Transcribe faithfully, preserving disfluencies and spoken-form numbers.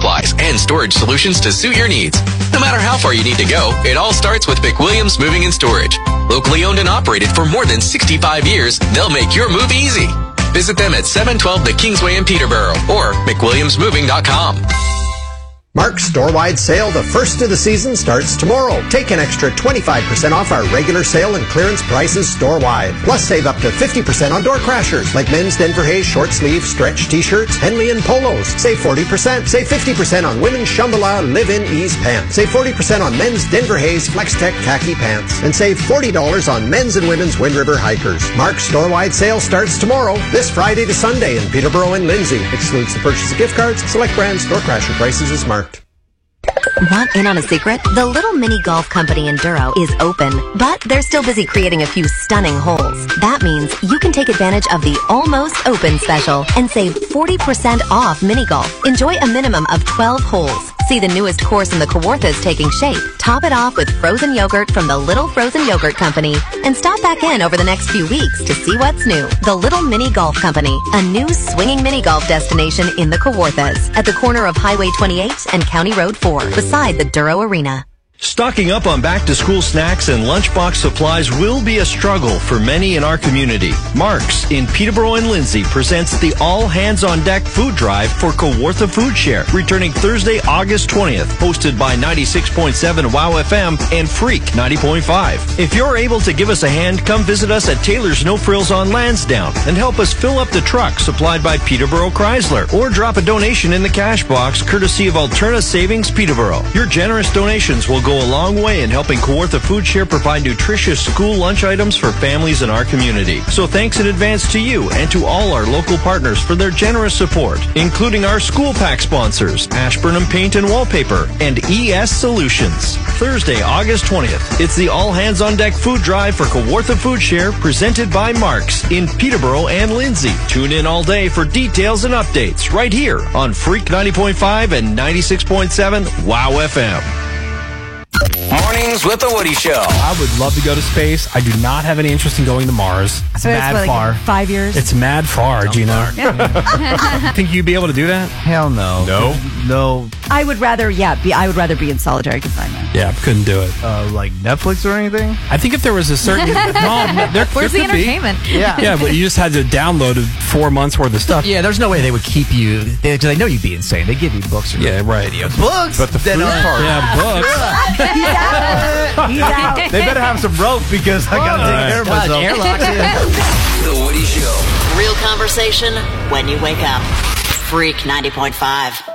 supplies, and storage solutions to suit your needs. No matter how far you need to go, it all starts with McWilliams Moving and Storage. Locally owned and operated for more than sixty-five years, they'll make your move easy. Visit them at seven twelve The Kingsway in Peterborough or mcwilliams moving dot com. Mark's store-wide sale, the first of the season, starts tomorrow. Take an extra twenty-five percent off our regular sale and clearance prices store-wide. Plus, save up to fifty percent on door crashers like men's Denver Hayes short sleeve stretch t-shirts, Henley and polos. Save forty percent. Save fifty percent on women's Shambhala live-in ease pants. Save forty percent on men's Denver Hayes Flex-Tech khaki pants. And save forty dollars on men's and women's Wind River hikers. Mark's store-wide sale starts tomorrow, this Friday to Sunday in Peterborough and Lindsay. Excludes the purchase of gift cards. Select brands, door crasher prices is marked. Want in on a secret? The Little Mini Golf Company in Duro is open, but they're still busy creating a few stunning holes. That means you can take advantage of the Almost Open special and save forty percent off mini golf. Enjoy a minimum of twelve holes. See the newest course in the Kawarthas taking shape. Top it off with frozen yogurt from the Little Frozen Yogurt Company. And stop back in over the next few weeks to see what's new. The Little Mini Golf Company, a new swinging mini golf destination in the Kawarthas at the corner of Highway twenty-eight and County Road four, beside the Duro Arena. Stocking up on back-to-school snacks and lunchbox supplies will be a struggle for many in our community. Mark's in Peterborough and Lindsay presents the All Hands on Deck food drive for Kawartha Food Share, returning Thursday, August twentieth, hosted by ninety-six point seven WOW F M and Freak ninety point five. If you're able to give us a hand, come visit us at Taylor's No Frills on Lansdowne and help us fill up the truck supplied by Peterborough Chrysler, or drop a donation in the cash box courtesy of Alterna Savings Peterborough. Your generous donations will go a long way in helping Kawartha Food Share provide nutritious school lunch items for families in our community. So thanks in advance to you and to all our local partners for their generous support, including our school pack sponsors, Ashburnham Paint and Wallpaper and E S Solutions. Thursday, August twentieth, it's the All Hands on Deck food drive for Kawartha Food Share, presented by Mark's in Peterborough and Lindsay. Tune in all day for details and updates right here on Freak ninety point five and ninety-six point seven WOW F M. Mornings with the Woody Show. I would love to go to space. I do not have any interest in going to Mars. It's so mad it's what, far. Like five years? It's mad far, Dumb Gina. Far. Yeah. Think you'd be able to do that? Hell no. No? No. I would rather, yeah, be. I would rather be in solitary confinement. Yeah, couldn't do it. Uh, like Netflix or anything? I think if there was a certain... no, there, Where's there the could entertainment? Be. Yeah. Yeah, but you just had to download four months worth of stuff. Yeah, there's no way they would keep you, because they, they know you'd be insane. They give you books or yeah, right. videos. Books? But the food part. Yeah, books. He's out. He's out. They better have some rope because I gotta take care of myself. Airlocks, yeah. The Woody Show. Real conversation when you wake up. Freak ninety point five.